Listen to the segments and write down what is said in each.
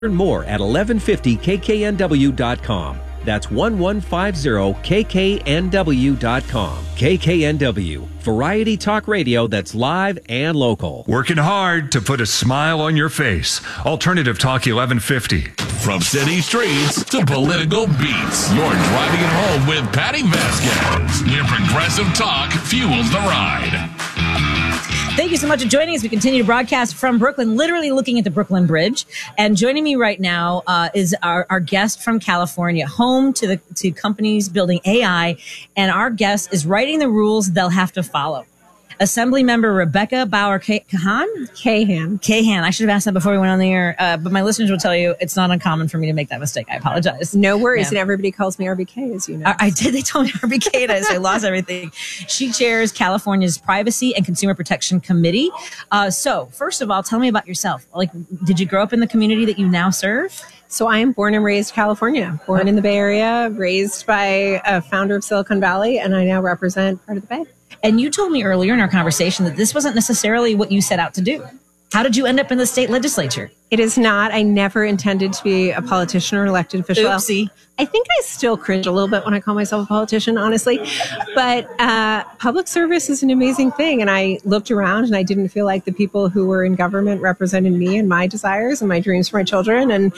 Learn more at 1150kknw.com. That's 1150kknw.com. KKNW, variety talk radio that's live and local. Working hard to put a smile on your face. Alternative Talk 1150. From city streets to political beats, you're driving it home with Patty Vasquez. Your progressive talk fuels the ride. Thank you so much for joining us. We continue to broadcast from Brooklyn, literally looking at the Brooklyn Bridge. And joining me right now is our guest from California, home to companies building AI. And our guest is writing the rules they'll have to follow. Assemblymember Rebecca Bauer-Kahan. I should have asked that before we went on the air, but my listeners will tell you it's not uncommon for me to make that mistake. I apologize. No worries. And everybody calls me RBK, as you know. I did. They told me RBK, and I lost everything. She chairs California's Privacy and Consumer Protection Committee. So first of all, tell me about yourself. Like, did you grow up in the community that you now serve? So I am born and raised California, born in the Bay Area, raised by a founder of Silicon Valley, and I now represent part of the Bay. And you told me earlier in our conversation that this wasn't necessarily what you set out to do. How did you end up in the state legislature? It is not. I never intended to be a politician or elected official. Oopsie. I think I still cringe a little bit when I call myself a politician, honestly. But public service is an amazing thing. And I looked around and I didn't feel like the people who were in government represented me and my desires and my dreams for my children. And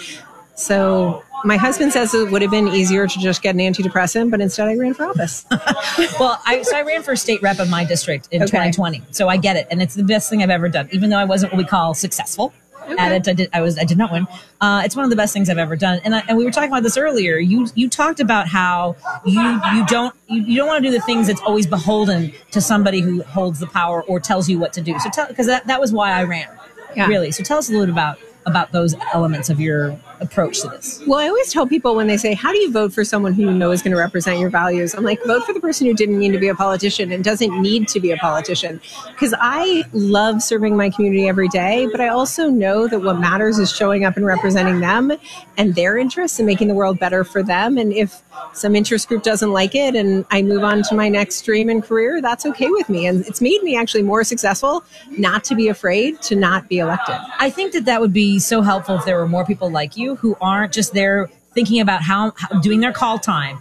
so my husband says it would have been easier to just get an antidepressant, but instead I ran for office. Well, I ran for state rep of my district in 2020. So I get it. And it's the best thing I've ever done, even though I wasn't what we call successsul at it. I did not win. It's one of the best things I've ever done. And we were talking about this earlier. You talked about how you don't want to do the things that's always beholden to somebody who holds the power or tells you what to do. So because that was why I ran, really. So tell us a little bit about those elements of your approach to this. Well, I always tell people when they say, how do you vote for someone who you know is going to represent your values? I'm like, vote for the person who didn't mean to be a politician and doesn't need to be a politician. Because I love serving my community every day, but I also know that what matters is showing up and representing them and their interests and making the world better for them. And if some interest group doesn't like it and I move on to my next dream and career, that's okay with me. And it's made me actually more successful not to be afraid to not be elected. I think that would be so helpful if there were more people like you who aren't just there thinking about how doing their call time,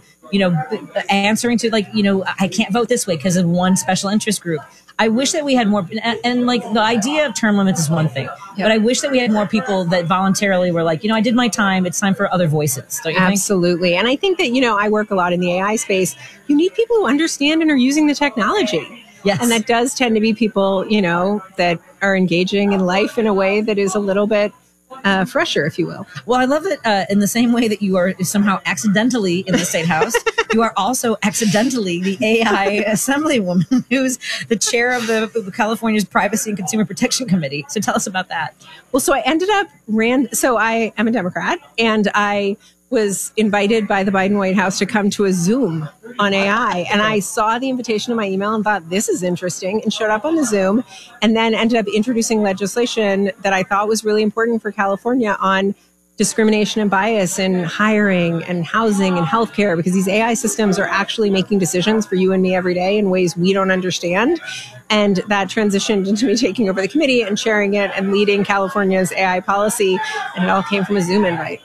answering to I can't vote this way because of one special interest group. I wish that we had more, and like the idea of term limits is one thing, but I wish that we had more people that voluntarily were like, I did my time. It's time for other voices. Don't you think? Absolutely. And I think that, I work a lot in the AI space. You need people who understand and are using the technology. Yes. And that does tend to be people, that are engaging in life in a way that is a little bit fresher, if you will. Well, I love that in the same way that you are somehow accidentally in the State House, you are also accidentally the AI Assemblywoman who's the chair of the California's Privacy and Consumer Protection Committee. So tell us about that. Well, so I ended up so I am a Democrat, and I was invited by the Biden White House to come to a Zoom on AI. And I saw the invitation in my email and thought, this is interesting, and showed up on the Zoom, and then ended up introducing legislation that I thought was really important for California on discrimination and bias in hiring and housing and healthcare, because these AI systems are actually making decisions for you and me every day in ways we don't understand. And that transitioned into me taking over the committee and chairing it and leading California's AI policy. And it all came from a Zoom invite.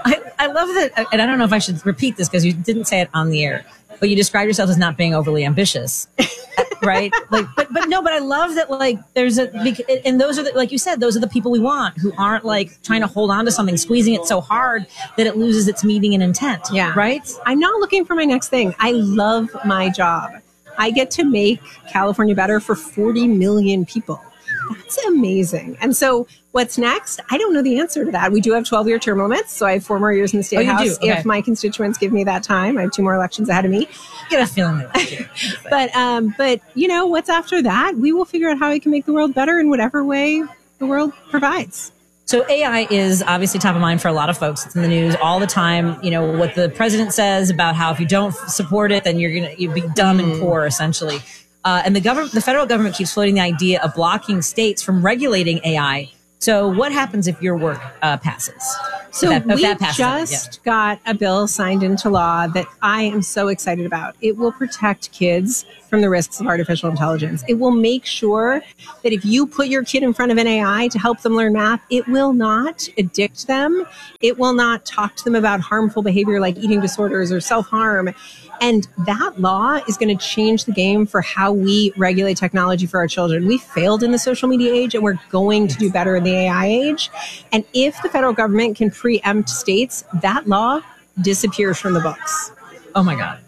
I love that. And I don't know if I should repeat this because you didn't say it on the air, but you described yourself as not being overly ambitious. Right? But I love that, and those are like you said, those are the people we want, who aren't like trying to hold on to something, squeezing it so hard that it loses its meaning and intent. Yeah. Right? I'm not looking for my next thing. I love my job. I get to make California better for 40 million people. That's amazing. And so what's next? I don't know the answer to that. We do have 12-year term limits, so I have 4 more years in the State House. Okay. If my constituents give me that time. I have 2 more elections ahead of me. I get a feeling that they do. But what's after that? We will figure out how we can make the world better in whatever way the world provides. So AI is obviously top of mind for a lot of folks. It's in the news all the time. What the president says about how if you don't support it, then you'd be dumb and poor, essentially. And the federal government keeps floating the idea of blocking states from regulating AI. So what happens if your work passes? So we just got a bill signed into law that I am so excited about. It will protect kids from the risks of artificial intelligence. It will make sure that if you put your kid in front of an AI to help them learn math, it will not addict them. It will not talk to them about harmful behavior like eating disorders or self-harm. And that law is going to change the game for how we regulate technology for our children. We failed in the social media age, and we're going to do better in the AI age. And if the federal government can preempt states, that law disappears from the books. Oh my God.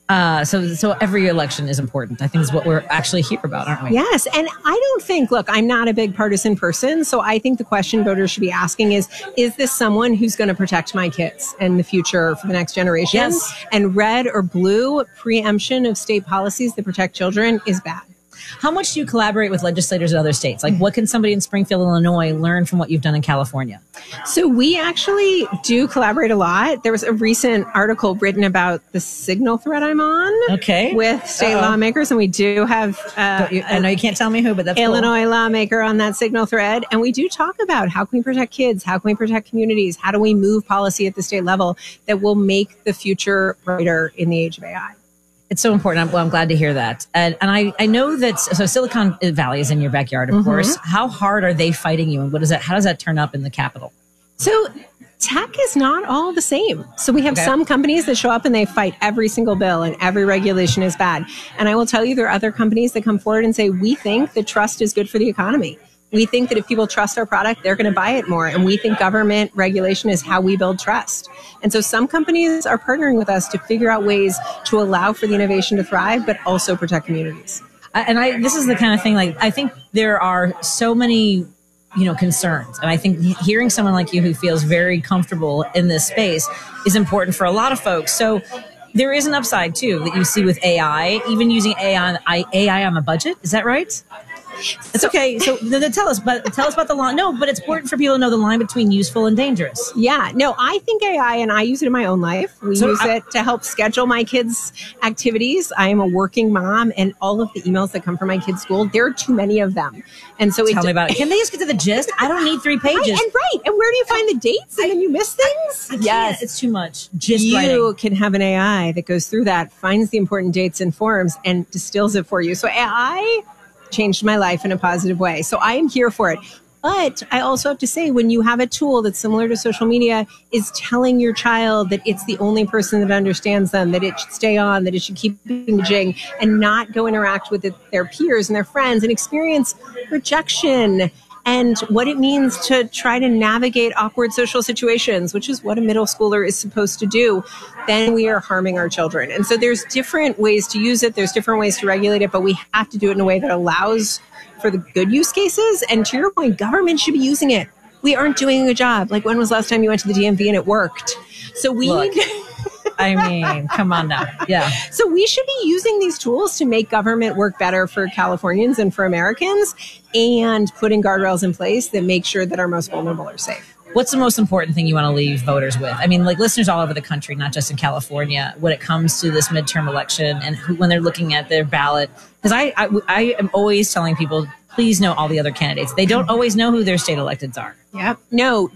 So every election is important. I think is what we're actually here about, aren't we? Yes. And I don't think, look, I'm not a big partisan person. So I think the question voters should be asking is this someone who's going to protect my kids and the future for the next generation? Yes. And red or blue preemption of state policies that protect children is bad. How much do you collaborate with legislators in other states? Like, what can somebody in Springfield, Illinois learn from what you've done in California? So we actually do collaborate a lot. There was a recent article written about the Signal thread I'm on with state lawmakers, and we do have I know you can't tell me who, but that's Illinois lawmaker on that Signal thread. And we do talk about how can we protect kids? How can we protect communities? How do we move policy at the state level that will make the future brighter in the age of AI? It's so important. I'm glad to hear that. And I know that, so Silicon Valley is in your backyard, of course. How hard are they fighting you? And how does that turn up in the Capitol? So tech is not all the same. So we have some companies that show up and they fight every single bill and every regulation is bad. And I will tell you, there are other companies that come forward and say, we think that trust is good for the economy. We think that if people trust our product, they're going to buy it more. And we think government regulation is how we build trust. And so some companies are partnering with us to figure out ways to allow for the innovation to thrive, but also protect communities. This is the kind of thing, like, I think there are so many, concerns. And I think hearing someone like you who feels very comfortable in this space is important for a lot of folks. So there is an upside, too, that you see with AI, even using AI on the budget. Is that right? It's okay. So tell us about the line. No, but it's important for people to know the line between useful and dangerous. Yeah. No, I think AI, and I use it in my own life. We use it to help schedule my kids' activities. I am a working mom, and all of the emails that come from my kids' school, there are too many of them. And so tell me about it. Can they just get to the gist? I don't need 3 pages. Right. And where do you find the dates? And then you miss things? Yes. It's too much. Just you can have an AI that goes through that, finds the important dates and forms, and distills it for you. So AI changed my life in a positive way. So I am here for it. But I also have to say, when you have a tool that's similar to social media, is telling your child that it's the only person that understands them, that it should stay on, that it should keep engaging and not go interact with their peers and their friends and experience rejection and what it means to try to navigate awkward social situations, which is what a middle schooler is supposed to do, then we are harming our children. And so there's different ways to use it. There's different ways to regulate it, but we have to do it in a way that allows for the good use cases. And to your point, government should be using it. We aren't doing a good job. Like, when was the last time you went to the DMV and it worked? So we need... I mean, come on now. Yeah. So we should be using these tools to make government work better for Californians and for Americans, and putting guardrails in place that make sure that our most vulnerable are safe. What's the most important thing you want to leave voters with? I mean, like, listeners all over the country, not just in California, when it comes to this midterm election and when they're looking at their ballot. Because I am always telling people, please know all the other candidates. They don't always know who their state electeds are. Yep. No.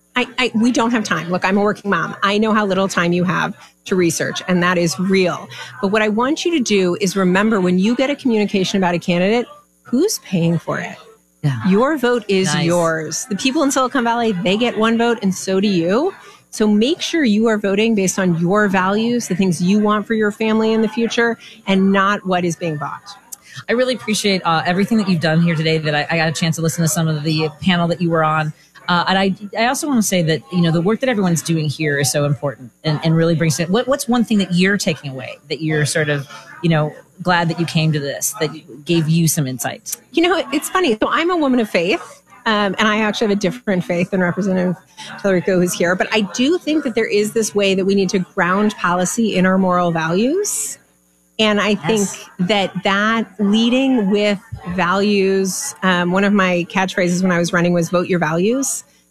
We don't have time. Look, I'm a working mom. I know how little time you have to research, and that is real. But what I want you to do is remember, when you get a communication about a candidate, who's paying for it? Yeah. Your vote is yours. The people in Silicon Valley, they get one vote, and so do you. So make sure you are voting based on your values, the things you want for your family in the future, and not what is being bought. I really appreciate everything that you've done here today, that I got a chance to listen to some of the panel that you were on. And I also want to say that, the work that everyone's doing here is so important and really brings it. What's one thing that you're taking away, that you're sort of, glad that you came to this, that gave you some insights? It's funny. So I'm a woman of faith. And I actually have a different faith than Representative Tallarico, who's here. But I do think that there is this way that we need to ground policy in our moral values. And I think that leading with values, one of my catchphrases when I was running was vote your values.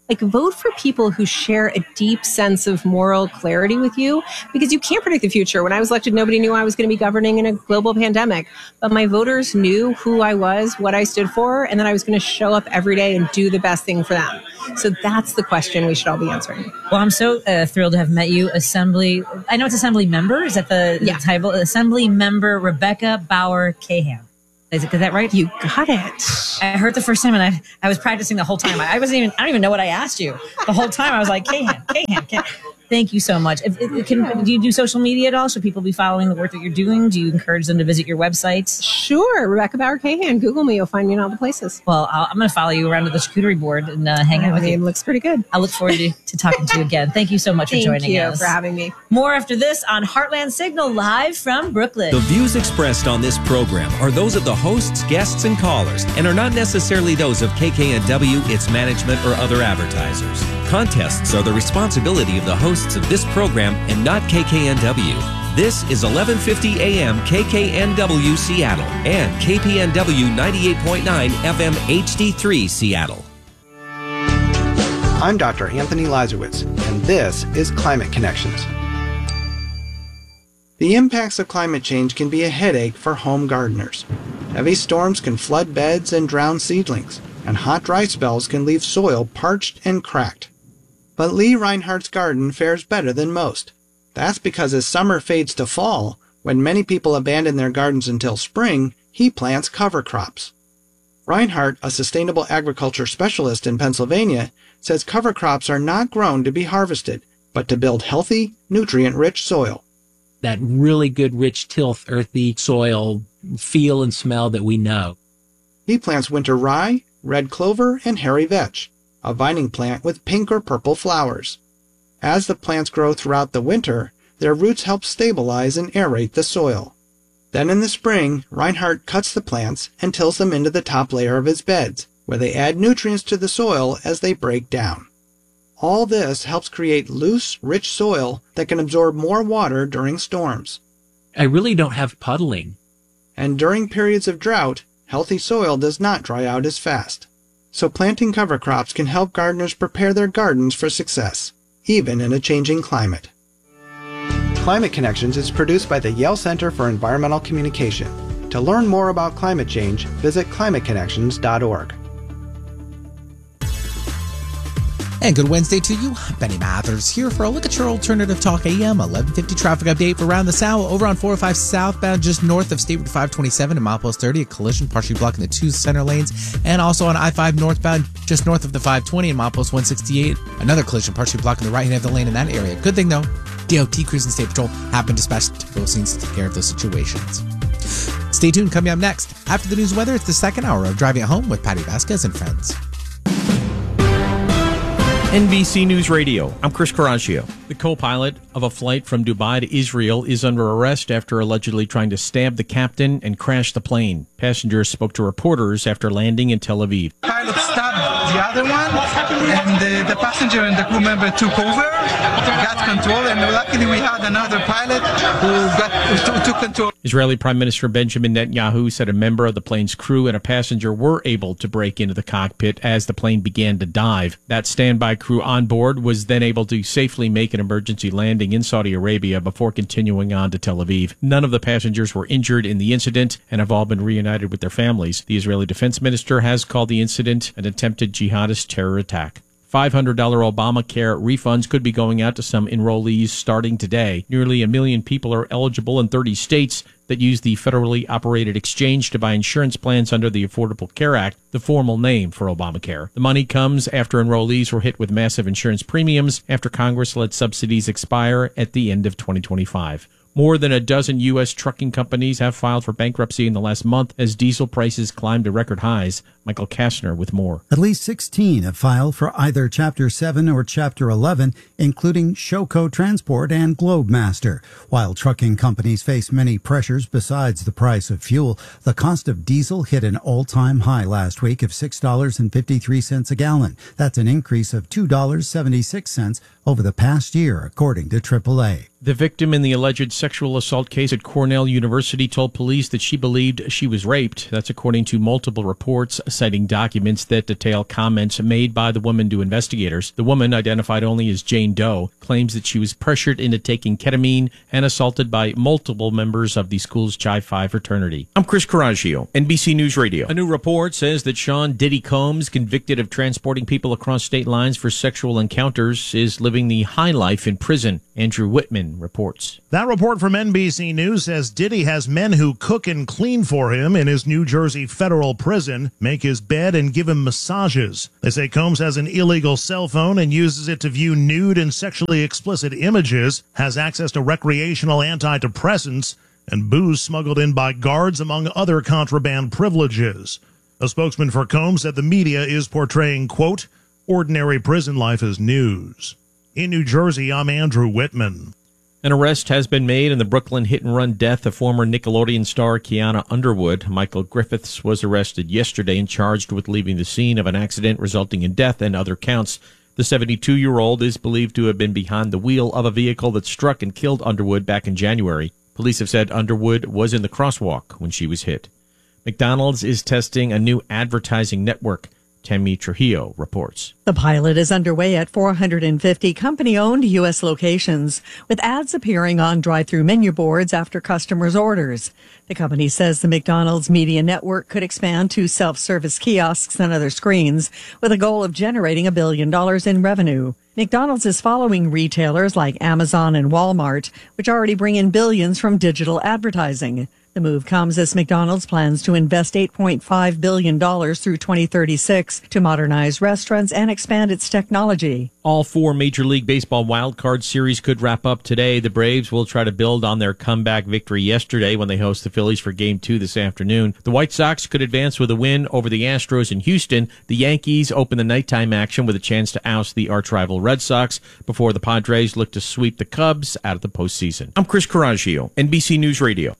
Like, vote for people who share a deep sense of moral clarity with you, because you can't predict the future. When I was elected, nobody knew I was going to be governing in a global pandemic, but my voters knew who I was, what I stood for, and that I was going to show up every day and do the best thing for them. So that's the question we should all be answering. Well, I'm so thrilled to have met you, I know it's Assembly member. Is that the title? Assembly member Rebecca Bauer Cahan. Is that right? You got it. I heard the first time, and I was practicing the whole time. I don't even know what I asked you. The whole time I was like, Cahan. Thank you so much. Do you do social media at all? Should people be following the work that you're doing? Do you encourage them to visit your website? Sure. Rebecca Bauer Cahan. Google me. You'll find me in all the places. Well, I'm going to follow you around to the charcuterie board and hang out with you. It looks pretty good. I look forward to talking to you again. Thank you so much for joining us. Thank you for having me. More after this on Heartland Signal, live from Brooklyn. The views expressed on this program are those of the hosts, guests, and callers, and are not necessarily those of KKNW, its management, or other advertisers. Contests are the responsibility of the hosts of this program and not KKNW. This is 1150 AM KKNW Seattle and KPNW 98.9 FM HD3 Seattle. I'm Dr. Anthony Lazarowitz, and this is Climate Connections. The impacts of climate change can be a headache for home gardeners. Heavy storms can flood beds and drown seedlings, and hot, dry spells can leave soil parched and cracked. But Lee Reinhardt's garden fares better than most. That's because as summer fades to fall, when many people abandon their gardens until spring, he plants cover crops. Reinhardt, a sustainable agriculture specialist in Pennsylvania, says cover crops are not grown to be harvested, but to build healthy, nutrient-rich soil. That really good, rich, tilth, earthy soil feel and smell that we know. He plants winter rye, red clover, and hairy vetch, a vining plant with pink or purple flowers. As the plants grow throughout the winter, their roots help stabilize and aerate the soil. Then in the spring, Reinhardt cuts the plants and tills them into the top layer of his beds, where they add nutrients to the soil as they break down. All this helps create loose, rich soil that can absorb more water during storms. I really don't have puddling. And during periods of drought, healthy soil does not dry out as fast. So planting cover crops can help gardeners prepare their gardens for success, even in a changing climate. Climate Connections is produced by the Yale Center for Environmental Communication. To learn more about climate change, visit climateconnections.org. And good Wednesday to you. Benny Mathers here for a look at your alternative talk AM 1150 traffic update for around the South. Over on 405 southbound, just north of State Route 527 and milepost 30, a collision partially blocking the two center lanes. And also on I-5 northbound, just north of the 520 and milepost 168, another collision partially blocking the right hand of the lane in that area. Good thing though, DOT crews and State Patrol have been dispatched to both scenes to take care of those situations. Stay tuned. Coming up next, after the news weather, it's the second hour of Driving It Home with Patty Vasquez and friends. NBC News Radio, I'm Chris Caraccio. The co-pilot of a flight from Dubai to Israel is under arrest after allegedly trying to stab the captain and crash the plane. Passengers spoke to reporters after landing in Tel Aviv. The pilot stabbed the other one, and the passenger and the crew member took over, got control, and luckily we had another pilot who took control. Israeli Prime Minister Benjamin Netanyahu said a member of the plane's crew and a passenger were able to break into the cockpit as the plane began to dive. That standby crew on board was then able to safely make an emergency landing in Saudi Arabia before continuing on to Tel Aviv. None of the passengers were injured in the incident and have all been reunited with their families. The Israeli Defense Minister has called the incident an attempted jihadist terror attack. $500 Obamacare refunds could be going out to some enrollees starting today. Nearly 1 million people are eligible in 30 states that use the federally operated exchange to buy insurance plans under the Affordable Care Act, the formal name for Obamacare. The money comes after enrollees were hit with massive insurance premiums after Congress let subsidies expire at the end of 2025. More than a dozen U.S. trucking companies have filed for bankruptcy in the last month as diesel prices climbed to record highs. Michael Kastner with more. At least 16 have filed for either Chapter 7 or Chapter 11, including Showco Transport and Globemaster. While trucking companies face many pressures besides the price of fuel, the cost of diesel hit an all-time high last week of $6.53 a gallon. That's an increase of $2.76 over the past year, according to AAA. The victim in the alleged sexual assault case at Cornell University told police that she believed she was raped. That's according to multiple reports citing documents that detail comments made by the woman to investigators. The woman, identified only as Jane Doe, claims that she was pressured into taking ketamine and assaulted by multiple members of the school's Chi Phi fraternity. I'm Chris Coraggio, NBC News Radio. A new report says that Sean Diddy Combs, convicted of transporting people across state lines for sexual encounters, is living the high life in prison. Andrew Whitman reports. That report from NBC News says Diddy has men who cook and clean for him in his New Jersey federal prison, make his bed, and give him massages. They say Combs has an illegal cell phone and uses it to view nude and sexually explicit images, has access to recreational antidepressants, and booze smuggled in by guards, among other contraband privileges. A spokesman for Combs said the media is portraying, quote, ordinary prison life as news. In New Jersey, I'm Andrew Whitman. An arrest has been made in the Brooklyn hit-and-run death of former Nickelodeon star Kiana Underwood. Michael Griffiths was arrested yesterday and charged with leaving the scene of an accident resulting in death and other counts. The 72-year-old is believed to have been behind the wheel of a vehicle that struck and killed Underwood back in January. Police have said Underwood was in the crosswalk when she was hit. McDonald's is testing a new advertising network. Tammy Trujillo reports. The pilot is underway at 450 company-owned U.S. locations, with ads appearing on drive-through menu boards after customers' orders. The company says the McDonald's media network could expand to self-service kiosks and other screens, with a goal of generating $1 billion in revenue. McDonald's is following retailers like Amazon and Walmart, which already bring in billions from digital advertising. The move comes as McDonald's plans to invest $8.5 billion through 2036 to modernize restaurants and expand its technology. All four Major League Baseball wildcard series could wrap up today. The Braves will try to build on their comeback victory yesterday when they host the Phillies for Game 2 this afternoon. The White Sox could advance with a win over the Astros in Houston. The Yankees open the nighttime action with a chance to oust the arch-rival Red Sox before the Padres look to sweep the Cubs out of the postseason. I'm Chris Coraggio, NBC News Radio.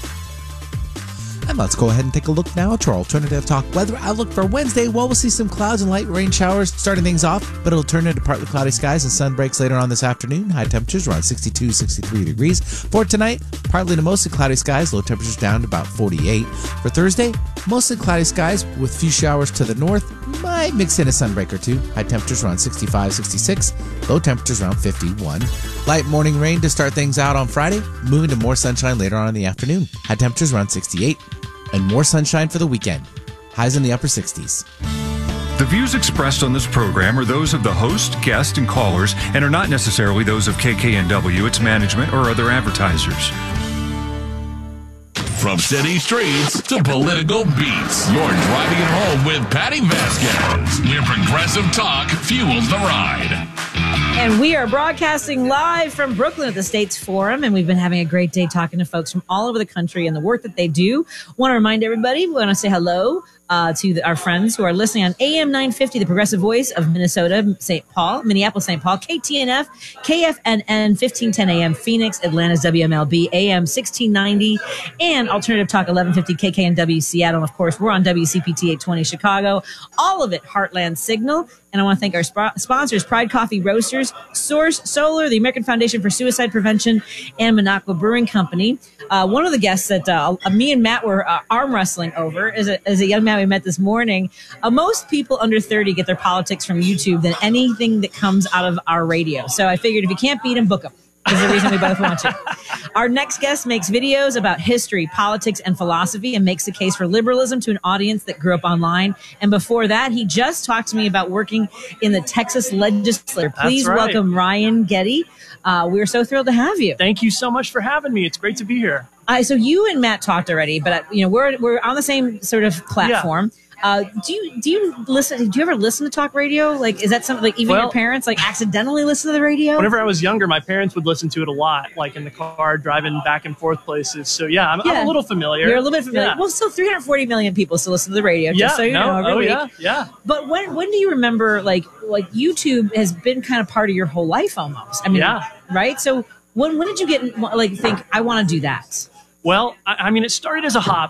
And let's go ahead and take a look now at our alternative talk weather outlook for Wednesday. Well, we'll see some clouds and light rain showers starting things off, but it'll turn into partly cloudy skies and sun breaks later on this afternoon. High temperatures around 62, 63 degrees. For tonight, partly to mostly cloudy skies, low temperatures down to about 48. For Thursday, mostly cloudy skies with few showers to the north. Might mix in a sun break or two. High temperatures around 65, 66. Low temperatures around 51. Light morning rain to start things out on Friday, moving to more sunshine later on in the afternoon. High temperatures around 68. And more sunshine for the weekend. Highs in the upper 60s. The views expressed on this program are those of the host, guest, and callers and are not necessarily those of KKNW, its management, or other advertisers. From city streets to political beats, you're driving it home with Patty Vasquez, where progressive talk fuels the ride. And we are broadcasting live from Brooklyn at the States Forum, and we've been having a great day talking to folks from all over the country and the work that they do. Want to remind everybody, we want to say hello to our friends who are listening on AM 950, the progressive voice of Minnesota, St. Paul, Minneapolis, St. Paul, KTNF, KFNN, 1510 AM, Phoenix, Atlanta's WMLB, AM 1690, and Alternative Talk 1150, KKNW, Seattle. And of course, we're on WCPT 820 Chicago, all of it Heartland Signal. And I want to thank our sponsors, Pride Coffee Roasters, Source Solar, the American Foundation for Suicide Prevention, and Minocqua Brewing Company. One of the guests that me and Matt were arm wrestling over is a young man we met this morning. Most people under 30 get their politics from YouTube than anything that comes out of our radio. So I figured if you can't beat him, book him. Is the reason we both want to. Our next guest makes videos about history, politics, and philosophy and makes the case for liberalism to an audience that grew up online. And before that, he just talked to me about working in the Texas legislature. Please welcome Ryan Getty. We're so thrilled to have you. Thank you so much for having me. It's great to be here. So you and Matt talked already, but we're on the same sort of platform. Yeah. Do you listen? Do you ever listen to talk radio? Like, is that something like even your parents like accidentally listen to the radio? Whenever I was younger, my parents would listen to it a lot, like in the car, driving back and forth places. So I'm a little familiar. You're a little bit familiar. Yeah. Well, still 340 million people still listen to the radio. Just so you know, every week. Yeah. But when do you remember like YouTube has been kind of part of your whole life almost? I mean, right? So when did you think I want to do that? Well, I mean, it started as a hobby.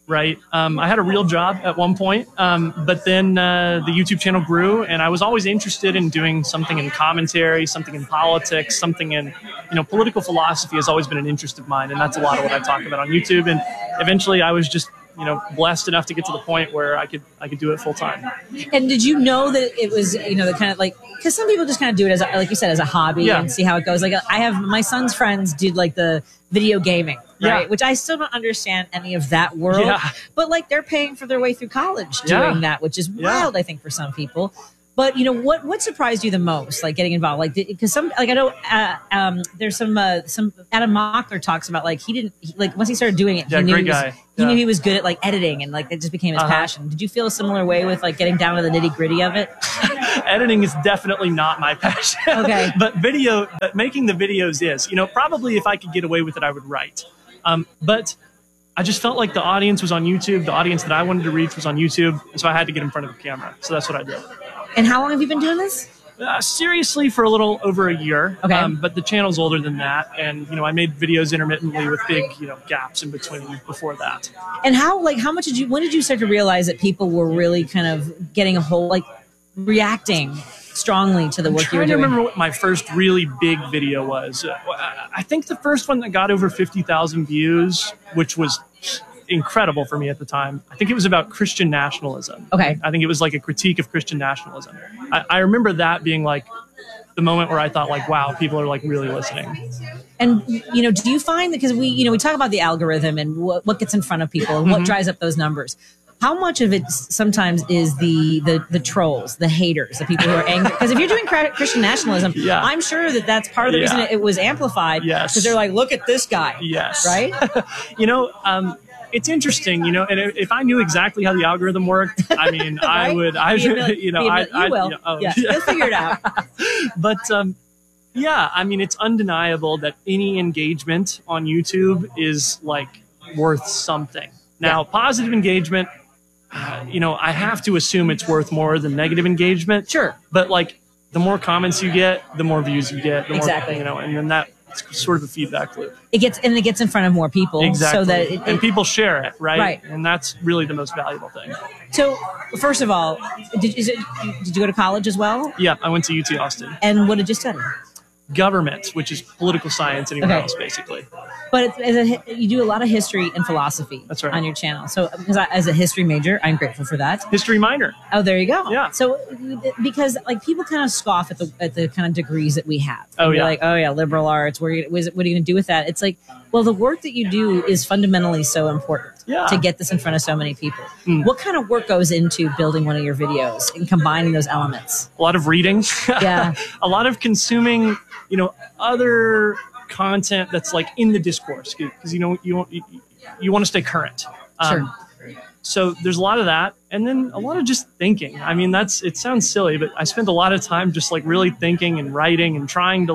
right? I had a real job at one point, but then the YouTube channel grew, and I was always interested in doing something in commentary, something in politics, something in, political philosophy has always been an interest of mine, and that's a lot of what I talk about on YouTube. And eventually I was just, blessed enough to get to the point where I could do it full time. And did you know that it was, the kind of like, because some people just kind of do it as, like you said, as a hobby and see how it goes. Like I have my son's friends did like the video gaming, right? Which I still don't understand any of that world. Yeah. But like they're paying for their way through college doing that, which is wild, I think, for some people. But what surprised you the most, like getting involved? Like because I know there's some Adam Mockler talks about like once he started doing it, he knew he was good at like editing and like it just became his passion. Did you feel a similar way with like getting down to the nitty gritty of it? Editing is definitely not my passion. Okay, but making the videos is. Probably if I could get away with it, I would write. But I just felt like the audience was on YouTube. The audience that I wanted to reach was on YouTube, so I had to get in front of the camera. So that's what I did. And how long have you been doing this? Seriously, for a little over a year. Okay. But the channel's older than that. And, I made videos intermittently with big, gaps in between before that. And when did you start to realize that people were really kind of getting a whole, like reacting strongly to the work you were doing? I'm trying to remember what my first really big video was. I think the first one that got over 50,000 views, which was incredible for me at the time. I think it was about Christian nationalism. Okay. I think it was like a critique of Christian nationalism. I remember that being like the moment where I thought like, wow, people are like really listening. And, do you find that, because we talk about the algorithm and what gets in front of people and what drives up those numbers. How much of it sometimes is the trolls, the haters, the people who are angry? Because if you're doing Christian nationalism, I'm sure that's part of the reason it was amplified. Yes. Because they're like, look at this guy. Yes. Right? It's interesting, and if I knew exactly how the algorithm worked, I mean, right? You will. You'll figure it out. But, I mean, it's undeniable that any engagement on YouTube is like worth something. Now, positive engagement, I have to assume it's worth more than negative engagement. Sure. But like the more comments you get, the more views you get. Exactly. And then that. It's sort of a feedback loop. It gets in front of more people. Exactly. So that and people share it, right? Right. And that's really the most valuable thing. So, first of all, did you go to college as well? Yeah, I went to UT Austin. And what did you study? Government, which is political science anywhere else, basically. But you do a lot of history and philosophy on your channel. So, because as a history major, I'm grateful for that. History minor. Oh, there you go. Yeah. So, because like people kind of scoff at the kind of degrees that we have. Oh, yeah. Like, oh yeah, liberal arts. What are you going to do with that? It's like, well, the work that you do is fundamentally so important to get this in front of so many people. What kind of work goes into building one of your videos and combining those elements? A lot of reading. Yeah. A lot of consuming, other content that's like in the discourse, because you want to stay current. Sure. So there's a lot of that, and then a lot of just thinking. I mean, it sounds silly, but I spent a lot of time just like really thinking and writing and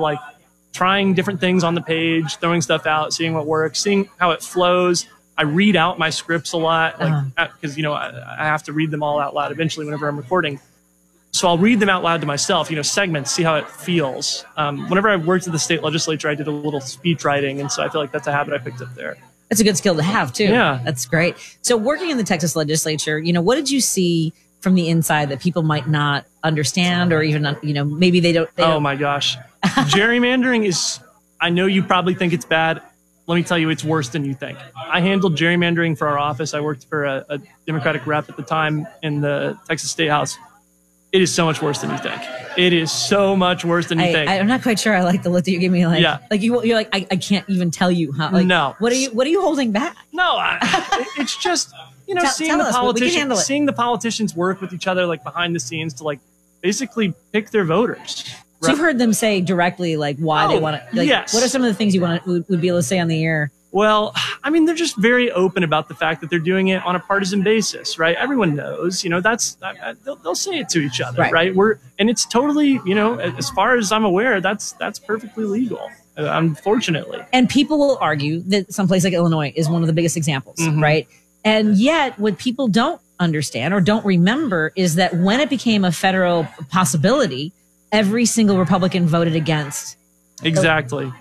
trying different things on the page, throwing stuff out, seeing what works, seeing how it flows. I read out my scripts a lot, because I have to read them all out loud eventually whenever I'm recording. So I'll read them out loud to myself, segments, see how it feels. Whenever I worked at the state legislature, I did a little speech writing, and so I feel like that's a habit I picked up there. That's a good skill to have, too. Yeah. That's great. So working in the Texas legislature, what did you see from the inside that people might not understand, or even, maybe they don't. Oh, my gosh. Gerrymandering is, I know you probably think it's bad. Let me tell you, it's worse than you think. I handled gerrymandering for our office. I worked for a Democratic rep at the time in the Texas State House. It is so much worse than you think. It is so much worse than you think. I'm not quite sure. I like the look that you gave me. Like, you're like, I can't even tell you how. Like, no. What are you holding back? No, it's just seeing the politicians work with each other, like behind the scenes, to like basically pick their voters. So you've heard them say directly like why they want to. Like, yes. What are some of the things you would be able to say on the air? Well, I mean, they're just very open about the fact that they're doing it on a partisan basis, right? Everyone knows, they'll say it to each other, right? And it's totally, as far as I'm aware, that's perfectly legal, unfortunately. And people will argue that someplace like Illinois is one of the biggest examples, right? And yet, what people don't understand or don't remember is that when it became a federal possibility, every single Republican voted against. Exactly.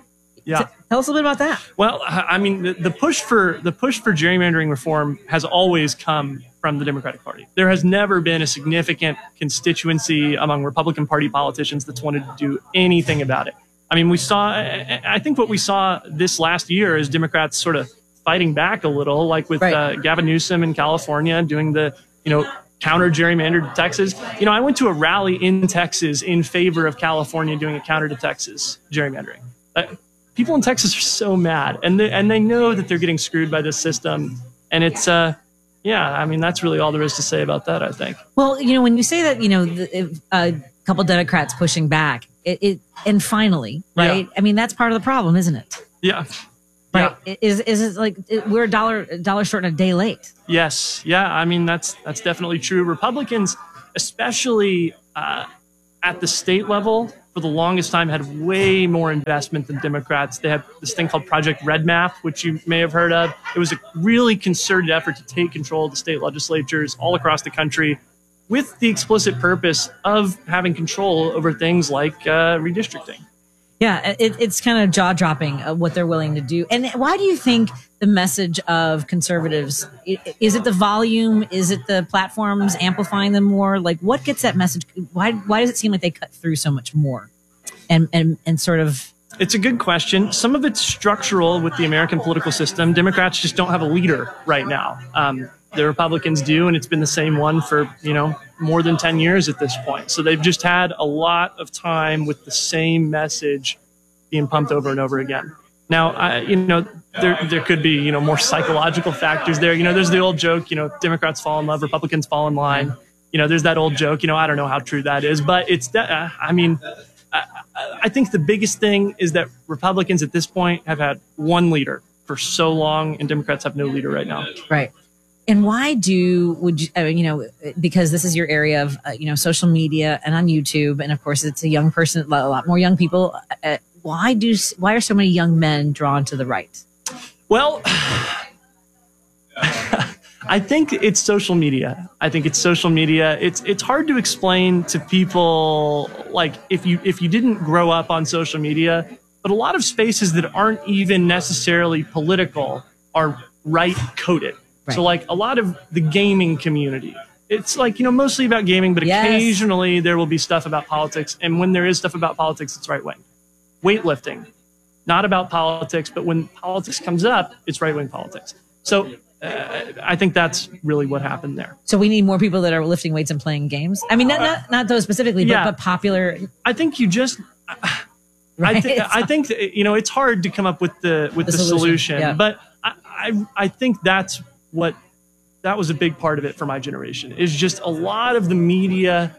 Yeah. Tell us a little bit about that. Well, I mean, the push for gerrymandering reform has always come from the Democratic Party. There has never been a significant constituency among Republican Party politicians that's wanted to do anything about it. I mean, I think what we saw this last year is Democrats sort of fighting back a little, like with Gavin Newsom in California doing the, counter gerrymandered Texas. I went to a rally in Texas in favor of California doing a counter to Texas gerrymandering. People in Texas are so mad, and they know that they're getting screwed by this system. And it's, I mean, that's really all there is to say about that, I think. Well, when you say that, a couple Democrats pushing back, and finally, right? I mean, that's part of the problem, isn't it? Yeah. Right. Yeah. Is it like we're a dollar short and a day late? Yes. Yeah. I mean, that's definitely true. Republicans, especially at the state level, for the longest time had way more investment than Democrats. They had this thing called Project Red Map, which you may have heard of. It was a really concerted effort to take control of the state legislatures all across the country with the explicit purpose of having control over things like redistricting. Yeah, it's kind of jaw-dropping what they're willing to do. And why do you think the message of conservatives, is it the volume? Is it the platforms amplifying them more? Like, what gets that message? Why does it seem like they cut through so much more? And sort of... It's a good question. Some of it's structural with the American political system. Democrats just don't have a leader right now. The Republicans do, and it's been the same one for, more than 10 years at this point. So they've just had a lot of time with the same message being pumped over and over again. Now, there could be, more psychological factors there. There's the old joke, Democrats fall in love, Republicans fall in line. There's that old joke, I don't know how true that is, but it's, I think the biggest thing is that Republicans at this point have had one leader for so long, and Democrats have no leader right now. Right. And why because this is your area of, social media and on YouTube. And of course, it's a young person, a lot more young people. Why are so many young men drawn to the right? Well, I think it's social media. It's hard to explain to people, like, if you didn't grow up on social media, but a lot of spaces that aren't even necessarily political are right coded. Right. So like a lot of the gaming community, it's like, mostly about gaming, but occasionally there will be stuff about politics. And when there is stuff about politics, it's right wing. Weightlifting, not about politics, but when politics comes up, it's right wing politics. So I think that's really what happened there. So we need more people that are lifting weights and playing games. I mean, not those specifically, but popular. I think you just, right? I think it's hard to come up with the solution, but I think that was a big part of it for my generation, is just a lot of the media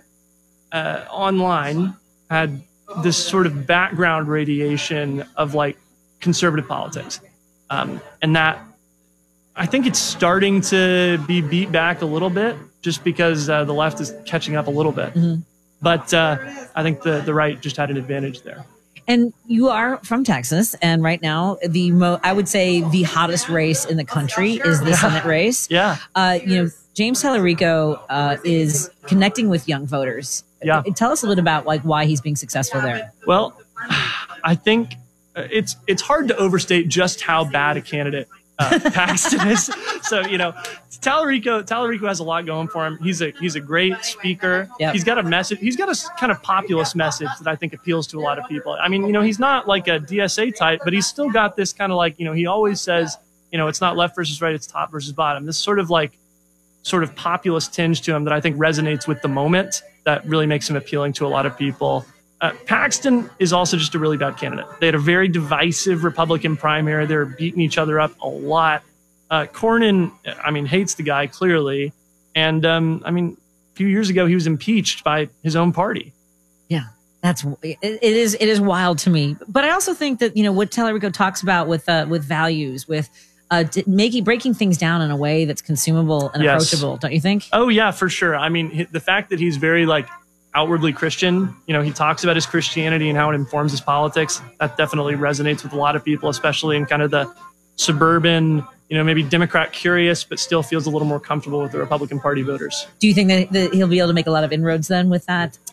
online had this sort of background radiation of like conservative politics. And that, I think it's starting to be beat back a little bit just because the left is catching up a little bit. Mm-hmm. But I think the right just had an advantage there. And you are from Texas, and right now I would say the hottest race in the country is the Senate race. Yeah. James Tallarico is connecting with young voters. Yeah. Tell us a little about like why he's being successful there. Well, I think it's hard to overstate just how bad a candidate Paxton is. So, Tallarico has a lot going for him. He's a great speaker. Yep. He's got a message. He's got a kind of populist message that I think appeals to a lot of people. I mean, he's not like a DSA type, but he's still got this kind of like, he always says, it's not left versus right, it's top versus bottom. This sort of populist tinge to him that I think resonates with the moment, that really makes him appealing to a lot of people. Paxton is also just a really bad candidate. They had a very divisive Republican primary. They were beating each other up a lot. Cornyn, hates the guy clearly. And, a few years ago, he was impeached by his own party. Yeah, it is wild to me. But I also think that, what Tallarico talks about with values, with breaking things down in a way that's consumable and approachable, don't you think? Oh, yeah, for sure. The fact that he's very outwardly Christian, he talks about his Christianity and how it informs his politics. That definitely resonates with a lot of people, especially in kind of the suburban, maybe Democrat curious, but still feels a little more comfortable with the Republican Party voters. Do you think that he'll be able to make a lot of inroads then with that?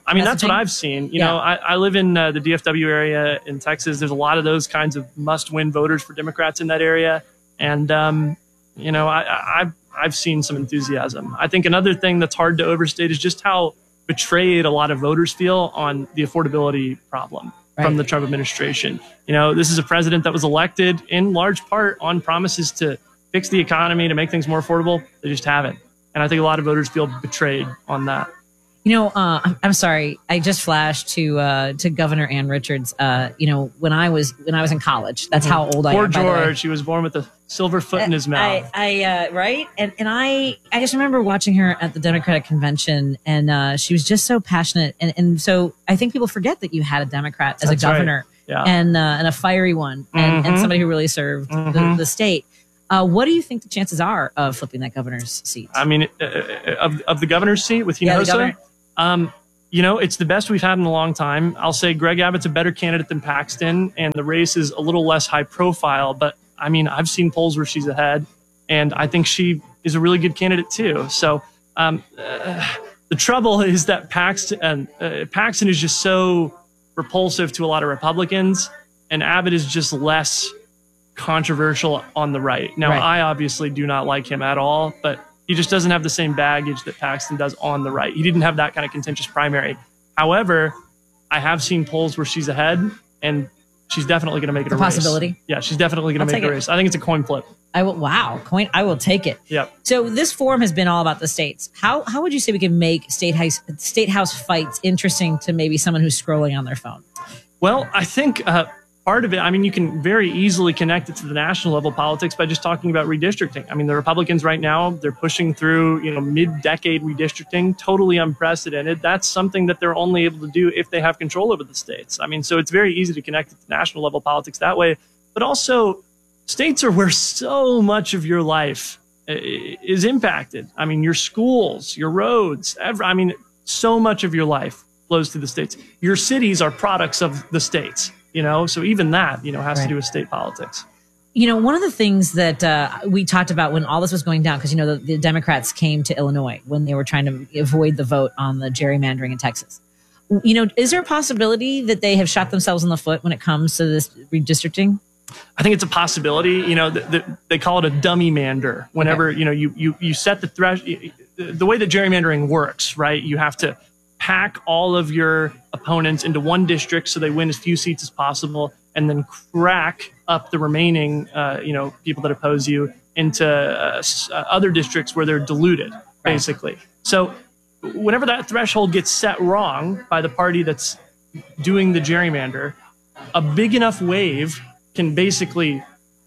I mean, that's what I've seen. You know, I live in the DFW area in Texas. There's a lot of those kinds of must-win voters for Democrats in that area. And, you know, I've seen some enthusiasm. I think another thing that's hard to overstate is just how betrayed a lot of voters feel on the affordability problem from the Trump administration. You know, this is a president that was elected in large part on promises to fix the economy, to make things more affordable. They just haven't. And I think a lot of voters feel betrayed on that. You know, I'm sorry. I just flashed to Governor Ann Richards. You know, when I was in college, that's how old I am. Poor George, he was born with a silver foot in his mouth. Right. And I just remember watching her at the Democratic convention, and she was just so passionate. And so I think people forget that you had a Democrat as a governor, and a fiery one, and somebody who really served the state. What do you think the chances are of flipping that governor's seat? I mean, of the governor's seat with Hinojosa? You know, it's the best we've had in a long time. I'll say Greg Abbott's a better candidate than Paxton, and the race is a little less high profile. But, I mean, I've seen polls where she's ahead, and I think she is a really good candidate, too. So the trouble is that Paxton is just so repulsive to a lot of Republicans, and Abbott is just less controversial on the right. Now, I obviously do not like him at all, but he just doesn't have the same baggage that Paxton does on the right. He didn't have that kind of contentious primary. However, I have seen polls where she's ahead, and she's definitely going to make it a race. Possibility? Yeah, she's definitely going to make a race. I think it's a coin flip. I will take it. Yep. So this forum has been all about the states. How would you say we can make state house fights interesting to maybe someone who's scrolling on their phone? Well, I think part of it, I mean, you can very easily connect it to the national level politics by just talking about redistricting. I mean, the Republicans right now, they're pushing through, you know, mid-decade redistricting, totally unprecedented. That's something that they're only able to do if they have control over the states. I mean, so it's very easy to connect it to national level politics that way. But also, states are where so much of your life is impacted. I mean, your schools, your roads, I mean, so much of your life flows to the states. Your cities are products of the states. You know, so even that, you know, has to do with state politics. You know, one of the things that we talked about when all this was going down, because, you know, the Democrats came to Illinois when they were trying to avoid the vote on the gerrymandering in Texas. You know, is there a possibility that they have shot themselves in the foot when it comes to this redistricting? I think it's a possibility. You know, they call it a dummy mander. Whenever, you know, you set the threshold, the way that gerrymandering works, right? You have to pack all of your opponents into one district so they win as few seats as possible, and then crack up the remaining, you know, people that oppose you into other districts where they're diluted, basically. So whenever that threshold gets set wrong by the party that's doing the gerrymander, a big enough wave can basically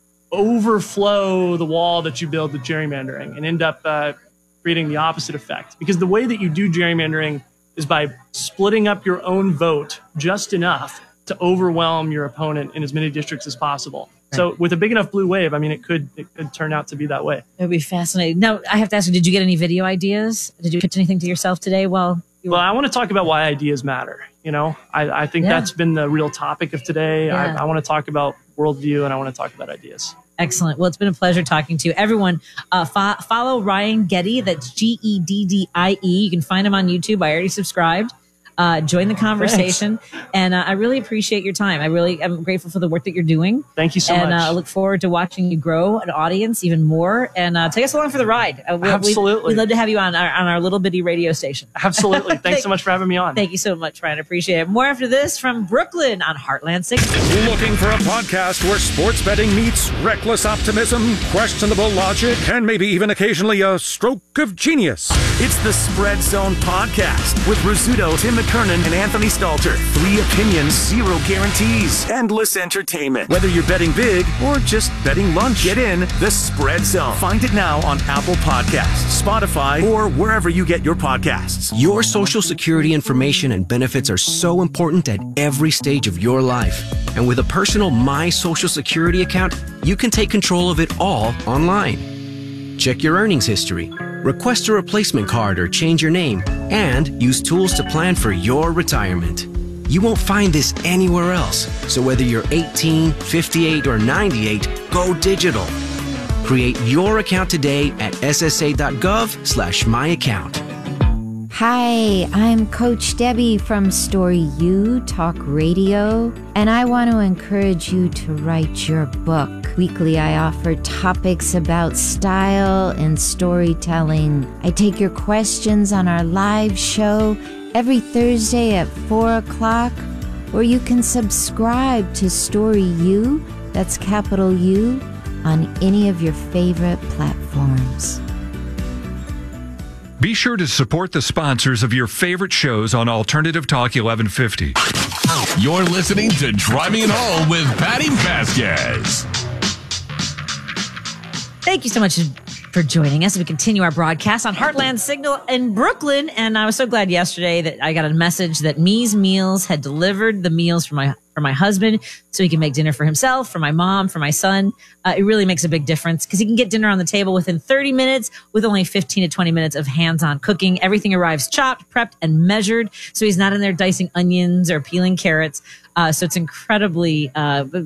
overflow the wall that you build with gerrymandering and end up creating the opposite effect. Because the way that you do gerrymandering is by splitting up your own vote just enough to overwhelm your opponent in as many districts as possible. Right. So with a big enough blue wave, I mean, it could turn out to be that way. It would be fascinating. Now, I have to ask you, did you get any video ideas? Did you pitch anything to yourself today? Well, I want to talk about why ideas matter. You know, I think that's been the real topic of today. Yeah. I want to talk about worldview, and I want to talk about ideas. Excellent. Well, it's been a pleasure talking to you. Everyone, follow Ryan Geddy. That's Geddie. You can find him on YouTube. I already subscribed. Join the conversation. Thanks. And I really appreciate your time. I'm grateful for the work that you're doing. Thank you so much. And I look forward to watching you grow an audience even more, and take us along for the ride. Absolutely. We'd love to have you on our little bitty radio station. Absolutely. Thanks so much for having me on. Thank you so much, Ryan. I appreciate it. More after this from Brooklyn on Heartland 60. Looking for a podcast where sports betting meets reckless optimism, questionable logic, and maybe even occasionally a stroke of genius? It's the Spread Zone Podcast with Rizzuto, Tim McKernan, and Anthony Stalter. 3 opinions, 0 guarantees. Endless entertainment. Whether you're betting big or just betting lunch, get in the Spread Zone. Find it now on Apple Podcasts, Spotify, or wherever you get your podcasts. Your Social Security information and benefits are so important at every stage of your life. And with a personal My Social Security account, you can take control of it all online. Check your earnings history, request a replacement card or change your name, and use tools to plan for your retirement. You won't find this anywhere else. So whether you're 18, 58, or 98, go digital. Create your account today at ssa.gov/myaccount. Hi, I'm Coach Debbie from Story U Talk Radio, and I want to encourage you to write your book. Weekly, I offer topics about style and storytelling. I take your questions on our live show every Thursday at 4 o'clock, or you can subscribe to Story U, that's capital U, on any of your favorite platforms. Be sure to support the sponsors of your favorite shows on Alternative Talk 1150. You're listening to Driving It Home with Patty Vasquez. Thank you so much for joining us as we continue our broadcast on Heartland Signal in Brooklyn. And I was so glad yesterday that I got a message that Me's Meals had delivered the meals for my husband so he can make dinner for himself, for my mom, for my son. It really makes a big difference because he can get dinner on the table within 30 minutes with only 15 to 20 minutes of hands-on cooking. Everything arrives chopped, prepped, and measured. So he's not in there dicing onions or peeling carrots. So it's incredibly